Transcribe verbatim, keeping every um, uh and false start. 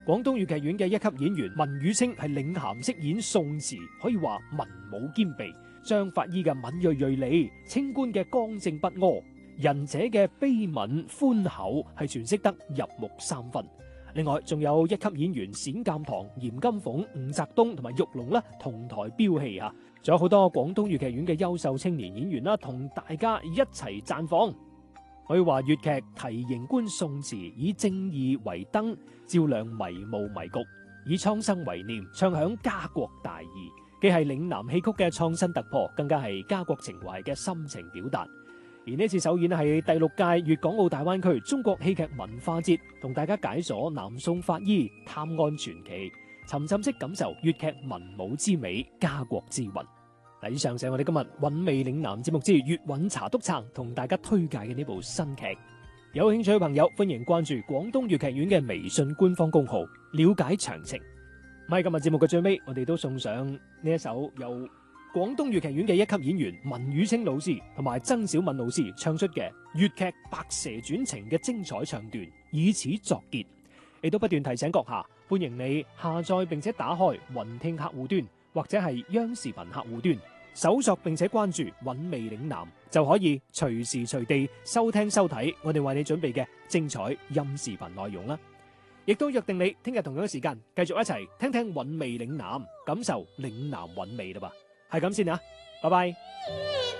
廣東粵劇院嘅一級演員文宇清係領銜飾演宋慈，可以話文武兼備。張法醫嘅敏銳銳利，清官嘅剛正不阿，仁者嘅悲憫寬厚，係詮釋得入木三分。另外仲有一級演員冼鑒堂、嚴金鳳、伍澤東同埋玉龍啦，同台飆戲啊！仲有好多廣東粵劇院嘅優秀青年演員啦，同大家一齊綻放。可以話粵劇提刑官宋慈以正義為燈，照亮迷霧迷局；以蒼生為念，唱響家國大義。既係嶺南戲曲嘅創新突破，更加係家國情懷嘅深情表達。而呢次首演係第六屆粵港澳大灣區中國戲劇文化節，同大家解鎖南宋法醫探案傳奇，沉浸式感受粵劇文武之美、家國之韻。以上就係我哋今日韻味嶺南節目之粵韻茶督撐同大家推介嘅呢部新劇。有興趣嘅朋友歡迎關注廣東粵劇院嘅微信官方公號，了解詳情。喺今日節目嘅最尾，我哋都送上呢一首由廣東粵劇院嘅一級演員文宇清老師同埋曾小敏老師唱出嘅粵劇《白蛇傳情》嘅精彩唱段，以此作結。亦都不斷提醒閣下，歡迎你下載並且打開雲聽客戶端或者係央視頻客戶端，搜索並且關注韻味嶺南，就可以隨時隨地收聽收睇我哋為你準備嘅精彩音視頻內容啦。亦都約定你聽日同樣嘅時間繼續一齊聽聽韻味嶺南，感受嶺南韻味啦噃。係咁先啊，拜拜。